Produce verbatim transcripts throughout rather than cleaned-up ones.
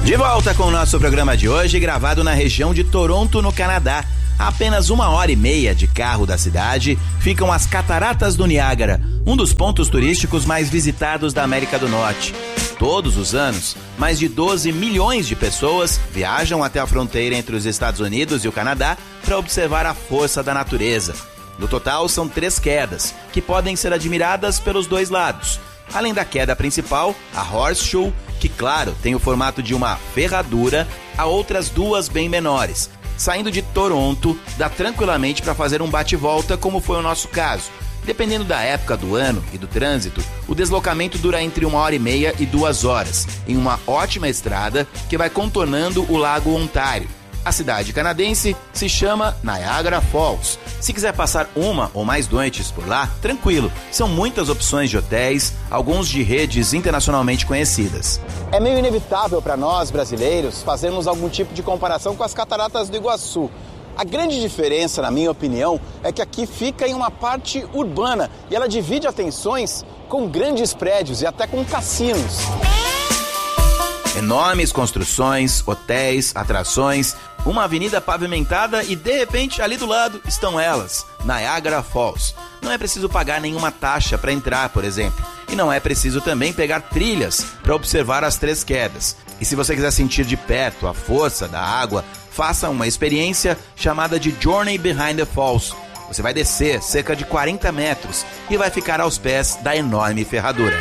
De volta com o nosso programa de hoje, gravado na região de Toronto, no Canadá. A apenas uma hora e meia de carro da cidade ficam as Cataratas do Niágara, um dos pontos turísticos mais visitados da América do Norte. Todos os anos, mais de doze milhões de pessoas viajam até a fronteira entre os Estados Unidos e o Canadá para observar a força da natureza. No total, são três quedas, que podem ser admiradas pelos dois lados. Além da queda principal, a Horseshoe, que, claro, tem o formato de uma ferradura, há outras duas bem menores. Saindo de Toronto, dá tranquilamente para fazer um bate-volta, como foi o nosso caso. Dependendo da época do ano e do trânsito, o deslocamento dura entre uma hora e meia e duas horas, em uma ótima estrada que vai contornando o Lago Ontário. A cidade canadense se chama Niagara Falls. Se quiser passar uma ou mais noites por lá, tranquilo. São muitas opções de hotéis, alguns de redes internacionalmente conhecidas. É meio inevitável para nós, brasileiros, fazermos algum tipo de comparação com as Cataratas do Iguaçu. A grande diferença, na minha opinião, é que aqui fica em uma parte urbana e ela divide atenções com grandes prédios e até com cassinos. Enormes construções, hotéis, atrações, uma avenida pavimentada e, de repente, ali do lado estão elas, Niagara Falls. Não é preciso pagar nenhuma taxa para entrar, por exemplo. E não é preciso também pegar trilhas para observar as três quedas. E se você quiser sentir de perto a força da água, faça uma experiência chamada de Journey Behind the Falls. Você vai descer cerca de quarenta metros e vai ficar aos pés da enorme ferradura.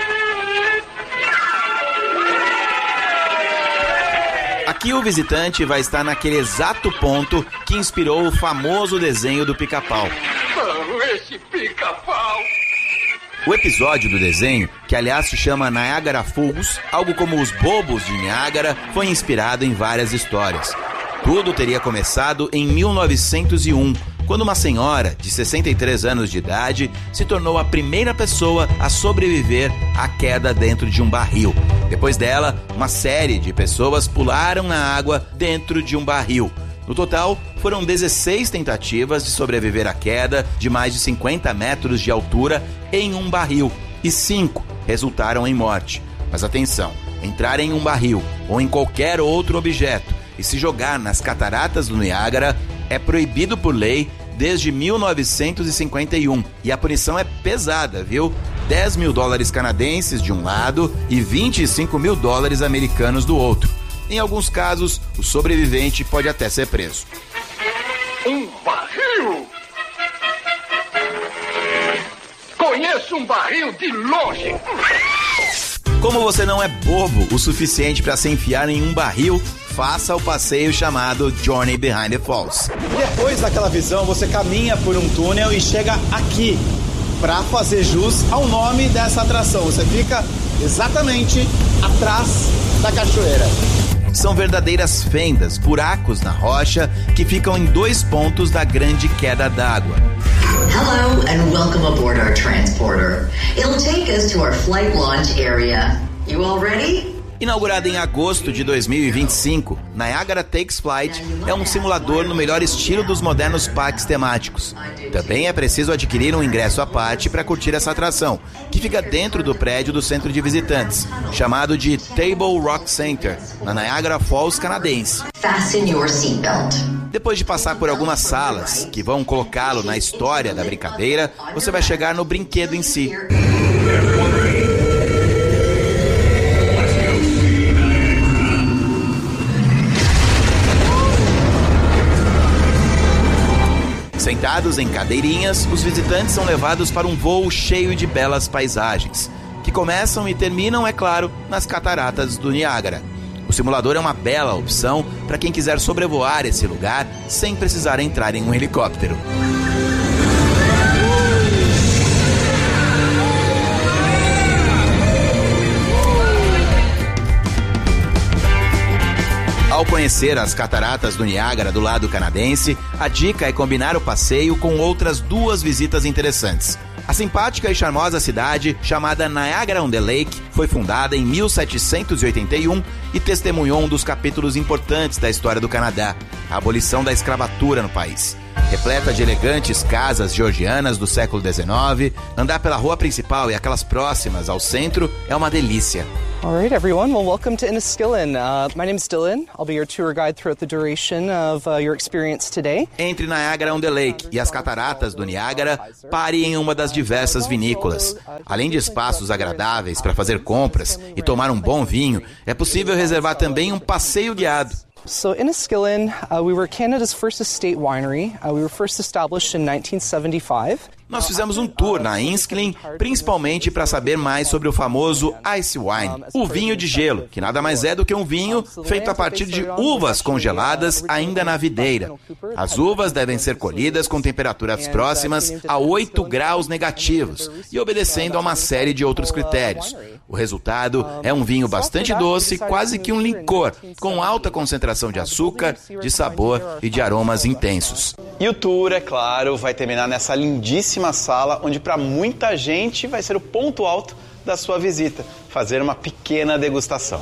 Aqui o visitante vai estar naquele exato ponto que inspirou o famoso desenho do Pica-Pau. Mano, esse Pica-Pau! O episódio do desenho, que aliás se chama Niagara Falls, algo como os Bobos de Niágara, foi inspirado em várias histórias. Tudo teria começado em mil novecentos e um, quando uma senhora de sessenta e três anos de idade se tornou a primeira pessoa a sobreviver à queda dentro de um barril. Depois dela, uma série de pessoas pularam na água dentro de um barril. No total, foram dezesseis tentativas de sobreviver à queda de mais de cinquenta metros de altura em um barril, e cinco resultaram em morte. Mas atenção, entrar em um barril ou em qualquer outro objeto e se jogar nas Cataratas do Niágara é proibido por lei desde mil novecentos e cinquenta e um. E a punição é pesada, viu? dez mil dólares canadenses de um lado e vinte e cinco mil dólares americanos do outro. Em alguns casos, o sobrevivente pode até ser preso. Um barril? Conheço um barril de longe. Como você não é bobo o suficiente para se enfiar em um barril, faça o passeio chamado Journey Behind the Falls. Depois daquela visão, você caminha por um túnel e chega aqui para fazer jus ao nome dessa atração. Você fica exatamente atrás da cachoeira. São verdadeiras fendas, buracos na rocha que ficam em dois pontos da grande queda d'água. Hello and welcome aboard our transporter. It'll take us to our flight launch area. You all ready? Inaugurada em agosto de dois mil e vinte e cinco, Niagara Takes Flight é um simulador no melhor estilo dos modernos parques temáticos. Também é preciso adquirir um ingresso à parte para curtir essa atração, que fica dentro do prédio do centro de visitantes, chamado de Table Rock Center, na Niagara Falls canadense. Fasten your seatbelt. Depois de passar por algumas salas que vão colocá-lo na história da brincadeira, você vai chegar no brinquedo em si. Sentados em cadeirinhas, os visitantes são levados para um voo cheio de belas paisagens, que começam e terminam, é claro, nas Cataratas do Niágara. O simulador é uma bela opção para quem quiser sobrevoar esse lugar sem precisar entrar em um helicóptero. Ao conhecer as Cataratas do Niágara do lado canadense, a dica é combinar o passeio com outras duas visitas interessantes. A simpática e charmosa cidade, chamada Niagara-on-the-Lake, foi fundada em mil setecentos e oitenta e um e testemunhou um dos capítulos importantes da história do Canadá, a abolição da escravatura no país. Repleta de elegantes casas georgianas do século dezenove, andar pela rua principal e aquelas próximas ao centro é uma delícia. All right, everyone. Well, welcome to Enniskillen. Uh, my name is Dylan. I'll be your tour guide throughout the duration of uh, your experience today. Entre Niagara-on-the-Lake e as cataratas do Niágara, pare em uma das diversas vinícolas. Além de espaços agradáveis para fazer compras e tomar um bom vinho, é possível reservar também um passeio guiado. So Enniskillen, uh, we were Canada's first estate winery. Uh, we were first established in nineteen seventy-five. Nós fizemos um tour na Enniskillen, principalmente para saber mais sobre o famoso Ice Wine, o vinho de gelo, que nada mais é do que um vinho feito a partir de uvas congeladas ainda na videira. As uvas devem ser colhidas com temperaturas próximas a oito graus negativos e obedecendo a uma série de outros critérios. O resultado é um vinho bastante doce, quase que um licor, com alta concentração de açúcar, de sabor e de aromas intensos. E o tour, é claro, vai terminar nessa lindíssima sala, onde para muita gente vai ser o ponto alto da sua visita, fazer uma pequena degustação.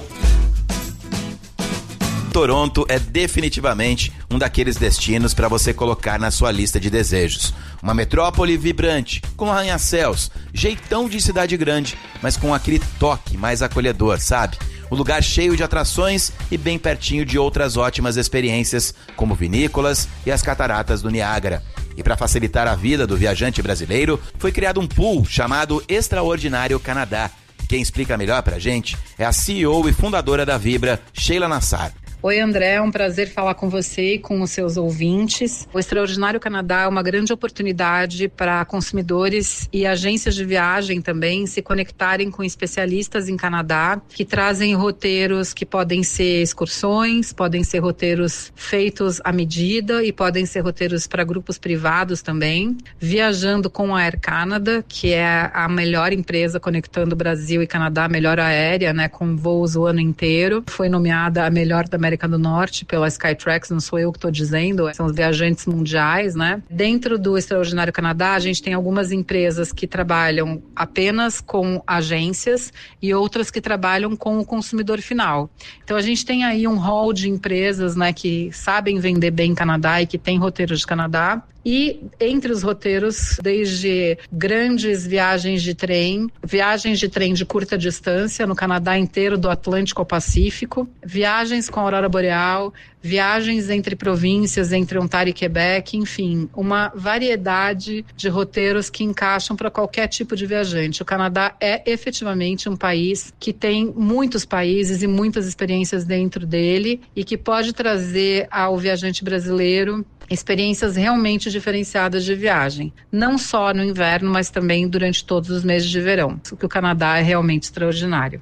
Toronto é definitivamente um daqueles destinos para você colocar na sua lista de desejos. Uma metrópole vibrante, com arranha-céus, jeitão de cidade grande, mas com aquele toque mais acolhedor, sabe? Um lugar cheio de atrações e bem pertinho de outras ótimas experiências, como vinícolas e as cataratas do Niágara. E para facilitar a vida do viajante brasileiro, foi criado um pool chamado Extraordinário Canadá. Quem explica melhor pra gente é a C E O e fundadora da Vibra, Sheila Nassar. Oi, André, é um prazer falar com você e com os seus ouvintes. O Extraordinário Canadá é uma grande oportunidade para consumidores e agências de viagem também se conectarem com especialistas em Canadá que trazem roteiros que podem ser excursões, podem ser roteiros feitos à medida e podem ser roteiros para grupos privados também. Viajando com a Air Canada, que é a melhor empresa conectando Brasil e Canadá, a melhor aérea, né, com voos o ano inteiro. Foi nomeada a melhor da América do Norte pela Skytrax, não sou eu que estou dizendo, são os viajantes mundiais, né? Dentro do Extraordinário Canadá, a gente tem algumas empresas que trabalham apenas com agências e outras que trabalham com o consumidor final. Então a gente tem aí um hall de empresas, né, que sabem vender bem Canadá e que tem roteiros de Canadá. E entre os roteiros, desde grandes viagens de trem, viagens de trem de curta distância no Canadá inteiro, do Atlântico ao Pacífico, viagens com a Aurora Boreal, viagens entre províncias, entre Ontário e Quebec, enfim, uma variedade de roteiros que encaixam para qualquer tipo de viajante. O Canadá é efetivamente um país que tem muitos países e muitas experiências dentro dele e que pode trazer ao viajante brasileiro experiências realmente diferenciadas de viagem, não só no inverno, mas também durante todos os meses de verão, o que o Canadá é realmente extraordinário.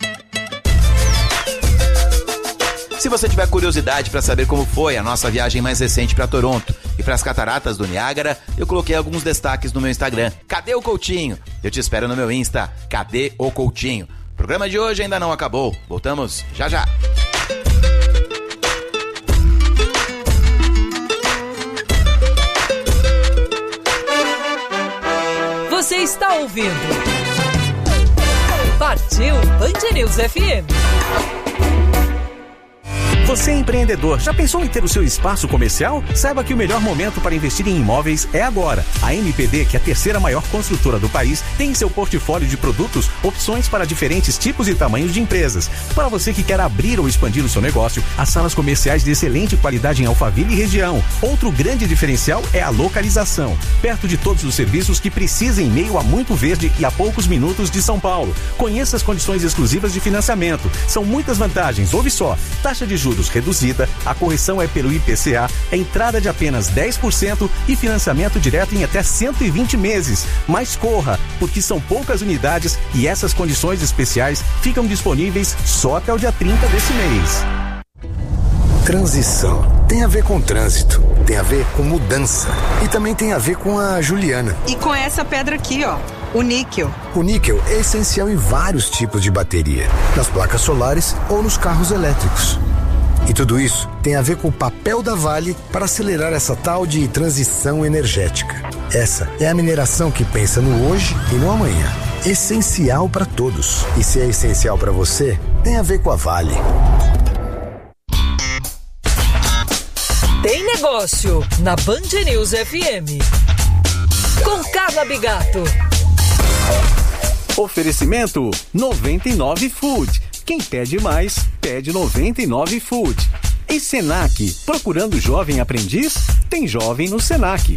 Se você tiver curiosidade para saber como foi a nossa viagem mais recente para Toronto e para as cataratas do Niágara, eu coloquei alguns destaques no meu Instagram. Cadê o Coutinho? Eu te espero no meu Insta. Cadê o Coutinho? O programa de hoje ainda não acabou. Voltamos já já. Você está ouvindo Partiu Band News F M. Você é empreendedor, já pensou em ter o seu espaço comercial? Saiba que o melhor momento para investir em imóveis é agora. A M P D, que é a terceira maior construtora do país, tem em seu portfólio de produtos opções para diferentes tipos e tamanhos de empresas. Para você que quer abrir ou expandir o seu negócio, as salas comerciais de excelente qualidade em Alphaville e região. Outro grande diferencial é a localização, perto de todos os serviços que precisa em meio a muito verde e a poucos minutos de São Paulo. Conheça as condições exclusivas de financiamento. São muitas vantagens. Ouve só, taxa de juros reduzida, a correção é pelo I P C A, a entrada de apenas dez por cento e financiamento direto em até cento e vinte meses. Mas corra, porque são poucas unidades e essas condições especiais ficam disponíveis só até o dia trinta desse mês. Transição tem a ver com trânsito, tem a ver com mudança e também tem a ver com a Juliana. E com essa pedra aqui, ó, o níquel. O níquel é essencial em vários tipos de bateria, nas placas solares ou nos carros elétricos. E tudo isso tem a ver com o papel da Vale para acelerar essa tal de transição energética. Essa é a mineração que pensa no hoje e no amanhã. Essencial para todos. E se é essencial para você, tem a ver com a Vale. Tem negócio na Band News F M. Com Carla Bigato. Oferecimento noventa e nove Food. Quem pede mais, pede noventa e nove Food. E Senac, procurando jovem aprendiz? Tem jovem no Senac.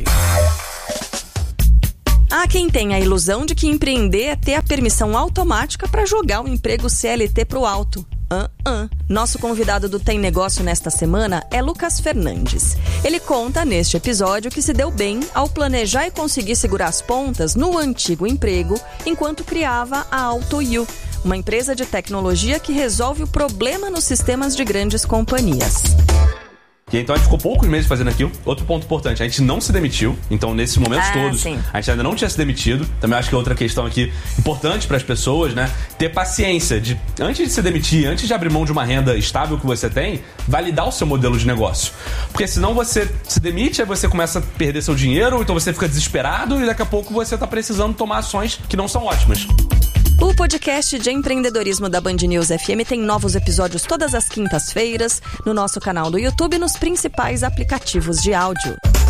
Há quem tem a ilusão de que empreender é ter a permissão automática para jogar o emprego C L T pro alto. Uh -uh. Nosso convidado do Tem Negócio nesta semana é Lucas Fernandes. Ele conta neste episódio que se deu bem ao planejar e conseguir segurar as pontas no antigo emprego enquanto criava a AutoU, uma empresa de tecnologia que resolve o problema nos sistemas de grandes companhias. E então a gente ficou poucos meses fazendo aquilo. Outro ponto importante, a gente não se demitiu. Então nesses momentos ah, todos, sim. a gente ainda não tinha se demitido. Também acho que é outra questão aqui importante para as pessoas, né? Ter paciência de, antes de se demitir, antes de abrir mão de uma renda estável que você tem, validar o seu modelo de negócio. Porque senão você se demite, aí você começa a perder seu dinheiro, então você fica desesperado e daqui a pouco você tá precisando tomar ações que não são ótimas. O podcast de empreendedorismo da Band News F M tem novos episódios todas as quintas-feiras no nosso canal do YouTube e nos principais aplicativos de áudio.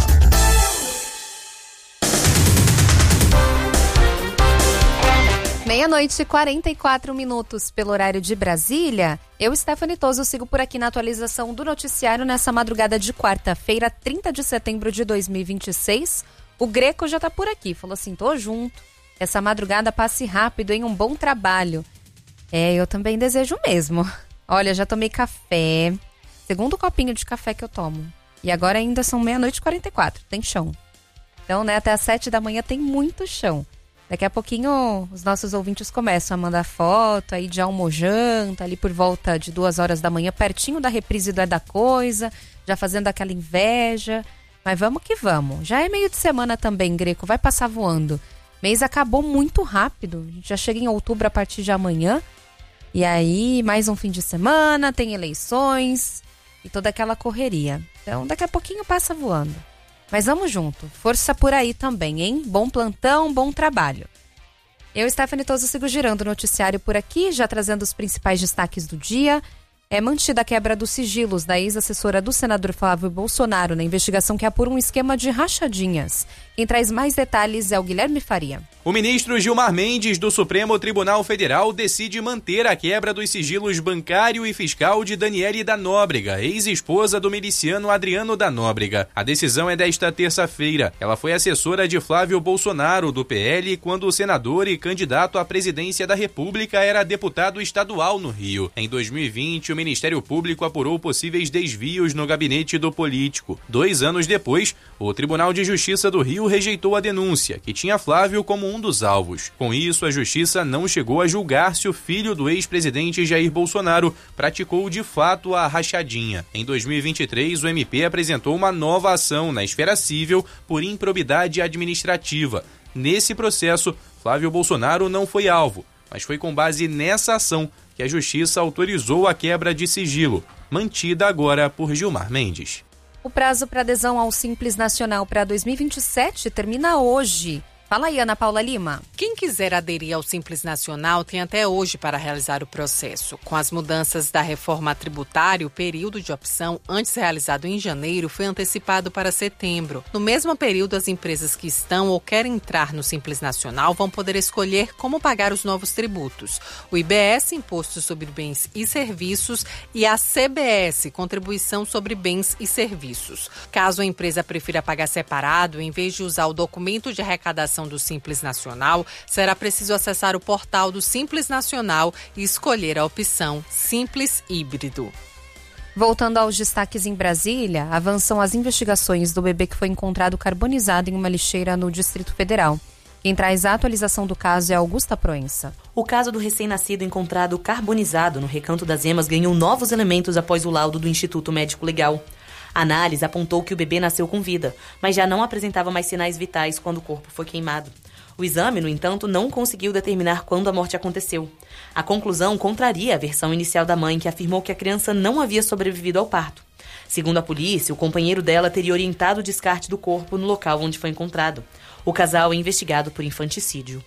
Meia-noite e quarenta e quatro minutos pelo horário de Brasília. Eu, Stephanie Toso, sigo por aqui na atualização do noticiário nessa madrugada de quarta-feira, trinta de setembro de dois mil e vinte e seis. O Greco já tá por aqui, falou assim, tô junto. Essa madrugada passe rápido em um bom trabalho. É, eu também desejo mesmo. Olha, já tomei café. Segundo copinho de café que eu tomo. E agora ainda são meia-noite e quarenta e quatro. Tem chão. Então, né, até às sete da manhã tem muito chão. Daqui a pouquinho os nossos ouvintes começam a mandar foto aí de almojanta, ali por volta de duas horas da manhã, pertinho da reprise do É da Coisa, já fazendo aquela inveja. Mas vamos que vamos. Já é meio de semana também, Greco. Vai passar voando. Mês acabou muito rápido, a gente já chega em outubro a partir de amanhã. E aí, mais um fim de semana, tem eleições e toda aquela correria. Então, daqui a pouquinho passa voando. Mas vamos junto, força por aí também, hein? Bom plantão, bom trabalho. Eu, Stephanie Toso, sigo girando o noticiário por aqui, já trazendo os principais destaques do dia. É mantida a quebra dos sigilos da ex-assessora do senador Flávio Bolsonaro na investigação que apura um esquema de rachadinhas. Quem traz mais detalhes é o Guilherme Faria. O ministro Gilmar Mendes, do Supremo Tribunal Federal, decide manter a quebra dos sigilos bancário e fiscal de Daniele da Nóbrega, ex-esposa do miliciano Adriano da Nóbrega. A decisão é desta terça-feira. Ela foi assessora de Flávio Bolsonaro, do P L, quando o senador e candidato à presidência da República era deputado estadual no Rio. Em dois mil e vinte, o Ministério Público apurou possíveis desvios no gabinete do político. Dois anos depois, o Tribunal de Justiça do Rio rejeitou a denúncia, que tinha Flávio como um dos alvos. Com isso, a Justiça não chegou a julgar se o filho do ex-presidente Jair Bolsonaro praticou de fato a rachadinha. Em dois mil e vinte e três, o M P apresentou uma nova ação na esfera civil por improbidade administrativa. Nesse processo, Flávio Bolsonaro não foi alvo, mas foi com base nessa ação que a Justiça autorizou a quebra de sigilo, mantida agora por Gilmar Mendes. O prazo para adesão ao Simples Nacional para dois mil e vinte e sete termina hoje. Fala aí, Ana Paula Lima. Quem quiser aderir ao Simples Nacional tem até hoje para realizar o processo. Com as mudanças da reforma tributária, o período de opção, antes realizado em janeiro, foi antecipado para setembro. No mesmo período, as empresas que estão ou querem entrar no Simples Nacional vão poder escolher como pagar os novos tributos. O I B S, Imposto sobre Bens e Serviços, e a C B S, Contribuição sobre Bens e Serviços. Caso a empresa prefira pagar separado, em vez de usar o documento de arrecadação do Simples Nacional, será preciso acessar o portal do Simples Nacional e escolher a opção Simples Híbrido. Voltando aos destaques em Brasília, avançam as investigações do bebê que foi encontrado carbonizado em uma lixeira no Distrito Federal. Quem traz a atualização do caso é Augusta Proença. O caso do recém-nascido encontrado carbonizado no Recanto das Emas ganhou novos elementos após o laudo do Instituto Médico Legal. A análise apontou que o bebê nasceu com vida, mas já não apresentava mais sinais vitais quando o corpo foi queimado. O exame, no entanto, não conseguiu determinar quando a morte aconteceu. A conclusão contraria a versão inicial da mãe, que afirmou que a criança não havia sobrevivido ao parto. Segundo a polícia, o companheiro dela teria orientado o descarte do corpo no local onde foi encontrado. O casal é investigado por infanticídio.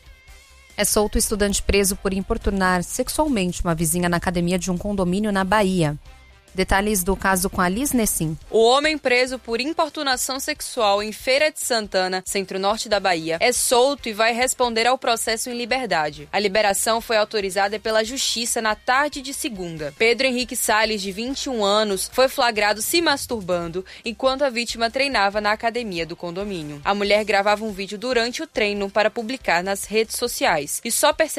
É solto o estudante preso por importunar sexualmente uma vizinha na academia de um condomínio na Bahia. Detalhes do caso com a Liz Nessim. O homem preso por importunação sexual em Feira de Santana, centro-norte da Bahia, é solto e vai responder ao processo em liberdade. A liberação foi autorizada pela Justiça na tarde de segunda. Pedro Henrique Salles, de vinte e um anos, foi flagrado se masturbando enquanto a vítima treinava na academia do condomínio. A mulher gravava um vídeo durante o treino para publicar nas redes sociais e só percebeu